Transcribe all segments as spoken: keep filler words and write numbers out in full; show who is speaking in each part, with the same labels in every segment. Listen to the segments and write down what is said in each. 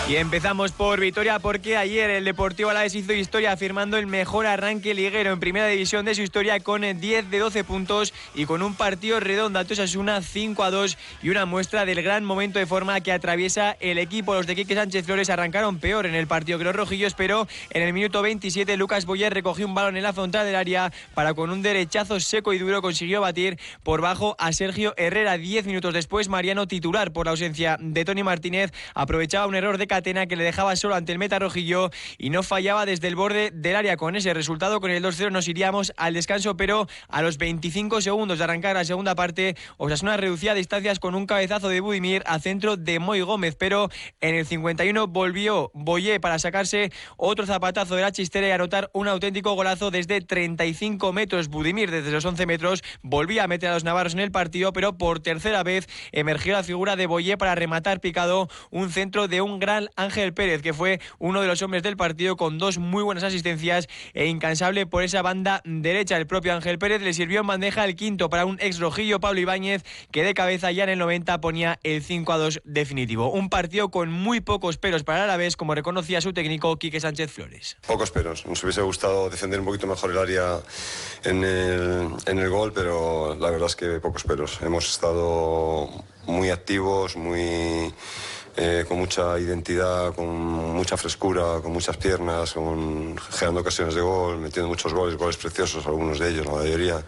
Speaker 1: Y empezamos por Vitoria porque ayer el Deportivo Alavés hizo historia firmando el mejor arranque liguero en primera división de su historia con diez de doce puntos y con un partido redondo ante Osasuna cinco a dos y una muestra del gran momento de forma que atraviesa el equipo. Los de Quique Sánchez Flores arrancaron peor en el partido que los rojillos, pero en el minuto veintisiete Lucas Boyer recogió un balón en la frontal del área para con un derechazo seco y duro consiguió batir por bajo a Sergio Herrera. Diez minutos después Mariano, titular por la ausencia de Toni Martínez, aprovechaba un error de Catena que le dejaba solo ante el meta rojillo y no fallaba desde el borde del área. Con ese resultado, con el dos cero, nos iríamos al descanso, pero a los veinticinco segundos de arrancar la segunda parte, Osasuna reducía distancias con un cabezazo de Budimir a centro de Moy Gómez, pero en el cincuenta y uno volvió Boyé para sacarse otro zapatazo de la chistera y anotar un auténtico golazo desde treinta y cinco metros. Budimir desde los once metros volvía a meter a los navarros en el partido, pero por tercera vez emergió la figura de Boyé para rematar picado un centro de un gran Ángel Pérez, que fue uno de los hombres del partido con dos muy buenas asistencias e incansable por esa banda derecha. El propio Ángel Pérez le sirvió en bandeja el quinto para un ex rojillo, Pablo Ibáñez, que de cabeza ya en el noventa ponía el cinco a dos definitivo. Un partido con muy pocos peros para el Alavés, como reconocía su técnico Quique Sánchez Flores.
Speaker 2: Pocos peros. Nos hubiese gustado defender un poquito mejor el área en el, en el gol, pero la verdad es que pocos peros. Hemos estado muy activos, muy... Eh, con mucha identidad, con mucha frescura, con muchas piernas, con, generando ocasiones de gol, metiendo muchos goles, goles preciosos, algunos de ellos, la mayoría,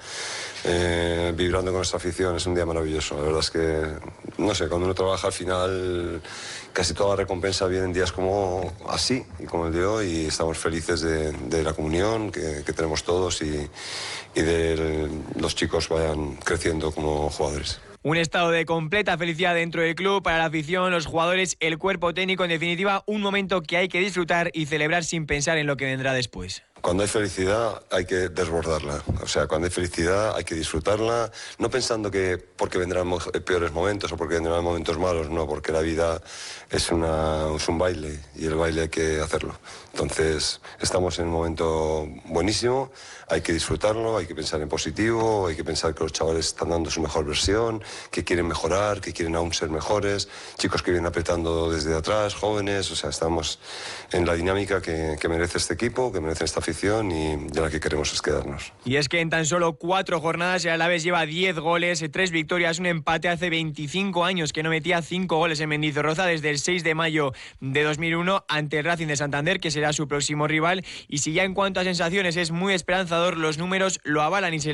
Speaker 2: eh, vibrando con nuestra afición. Es un día maravilloso. La verdad es que, no sé, cuando uno trabaja al final, casi toda la recompensa viene en días como así, y como el de hoy, y estamos felices de, de la comunión que, que tenemos todos y, y de los chicos vayan creciendo como jugadores.
Speaker 1: Un estado de completa felicidad dentro del club, para la afición, los jugadores, el cuerpo técnico, en definitiva, un momento que hay que disfrutar y celebrar sin pensar en lo que vendrá después.
Speaker 2: Cuando hay felicidad hay que desbordarla, o sea, cuando hay felicidad hay que disfrutarla, no pensando que porque vendrán peores momentos o porque vendrán momentos malos, no, porque la vida es, una, es un baile y el baile hay que hacerlo. Entonces, estamos en un momento buenísimo, hay que disfrutarlo, hay que pensar en positivo, hay que pensar que los chavales están dando su mejor versión, que quieren mejorar, que quieren aún ser mejores, chicos que vienen apretando desde atrás, jóvenes, o sea, estamos en la dinámica que, que merece este equipo, que merece esta afición y de la que queremos es quedarnos.
Speaker 1: Y es que en tan solo cuatro jornadas el Alavés lleva diez goles, tres victorias, un empate. Hace veinticinco años que no metía cinco goles en Mendizorroza, desde el seis de mayo de dos mil uno ante el Racing de Santander, que será su próximo rival. Y si ya en cuanto a sensaciones es muy esperanzador, los números lo avalan y se